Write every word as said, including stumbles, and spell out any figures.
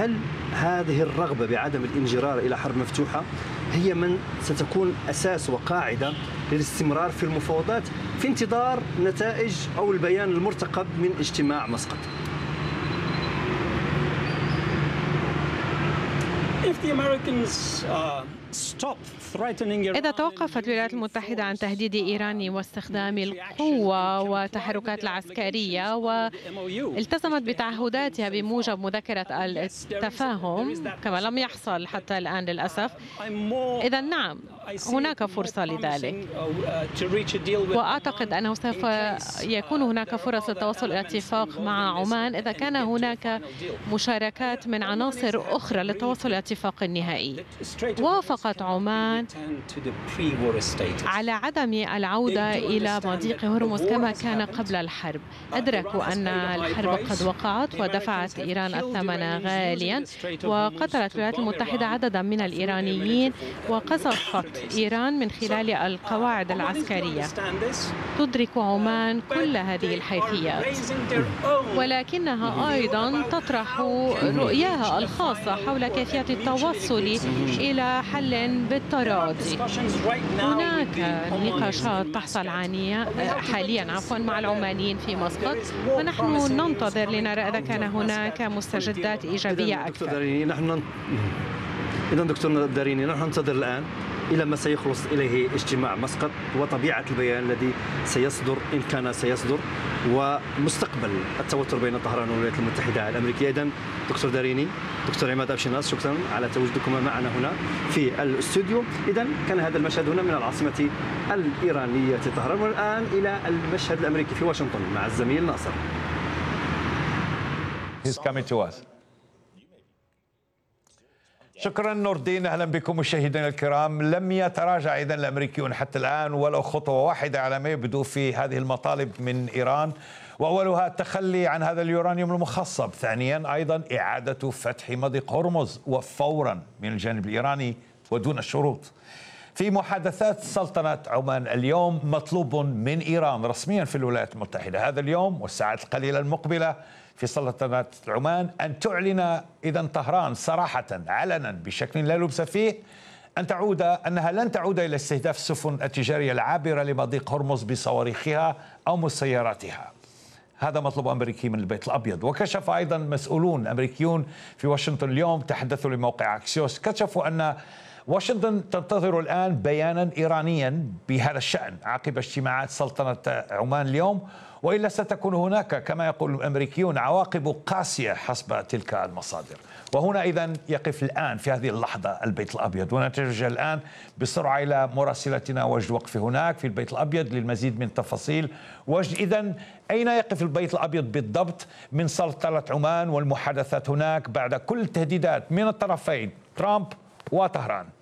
هل هذه الرغبة بعدم الانجرار إلى حرب مفتوحة هي من ستكون أساس وقاعدة للاستمرار في المفاوضات في انتظار نتائج أو البيان المرتقب من اجتماع مسقط؟ إذا توقفت الولايات المتحدة عن تهديد إيران واستخدام القوة والتحركات العسكرية والتزمت بتعهداتها بموجب مذكرة التفاهم كما لم يحصل حتى الآن للأسف، إذا نعم هناك فرصة لذلك، وأعتقد أنه سوف يكون هناك فرص للتوصل إلى اتفاق مع عمان إذا كان هناك مشاركات من عناصر أخرى للتوصل إلى اتفاق نهائي. وافقت عمان على عدم العودة إلى مضيق هرمز كما كان قبل الحرب. أدركوا أن الحرب قد وقعت ودفعت إيران الثمن غاليا، وقتلت الولايات المتحدة عددا من الإيرانيين وقصفت إيران من خلال القواعد العسكرية. تدرك عمان كل هذه الحيثيات، ولكنها أيضا تطرح رؤياها الخاصة حول كيفية التوصل إلى حل بالتراضي. هناك نقاشات تحصل عنية حاليا عفوا مع العمانيين في مسقط، ونحن ننتظر لنرى إذا كان هناك مستجدات إيجابية أكثر. نحن إذا دكتور داريني نحن ننتظر الآن إلى ما سيخلص إليه اجتماع مسقط وطبيعة البيان الذي سيصدر إن كان سيصدر، ومستقبل التوتر بين طهران والولايات المتحدة الأمريكية. إذن دكتور داريني، دكتور عماد أبشناس، شكرا على تواجدكما معنا هنا في الاستوديو. إذن كان هذا المشهد هنا من العاصمة الإيرانية طهران، والآن إلى المشهد الأمريكي في واشنطن مع الزميل ناصر. He's coming to us. شكرا نور الدين، اهلا بكم مشاهدينا الكرام. لم يتراجع اذا الامريكيون حتى الان ولو خطوه واحده على ما يبدو في هذه المطالب من ايران، واولها التخلي عن هذا اليورانيوم المخصب، ثانيا ايضا اعاده فتح مضيق هرمز وفورا من الجانب الايراني ودون شروط. في محادثات سلطنة عمان اليوم مطلوب من إيران رسميا في الولايات المتحدة هذا اليوم والساعات القليلة المقبلة في سلطنة عمان أن تعلن إذن طهران صراحة علنا بشكل لا لبس فيه أن تعود أنها لن تعود إلى استهداف السفن التجارية العابرة لمضيق هرمز بصواريخها أو مسيراتها. هذا مطلب أمريكي من البيت الأبيض. وكشف أيضا مسؤولون أمريكيون في واشنطن اليوم تحدثوا لموقع أكسيوس، كشفوا أن واشنطن تنتظر الآن بيانا إيرانيا بهذا الشأن عقب اجتماعات سلطنة عمان اليوم، وإلا ستكون هناك كما يقول الأمريكيون عواقب قاسية حسب تلك المصادر. وهنا إذن يقف الآن في هذه اللحظة البيت الأبيض، ونتوجه الآن بسرعة إلى مراسلتنا وجد وقف هناك في البيت الأبيض للمزيد من التفاصيل. وجد إذن أين يقف البيت الأبيض بالضبط من سلطنة عمان والمحادثات هناك بعد كل التهديدات من الطرفين ترامب وطهران؟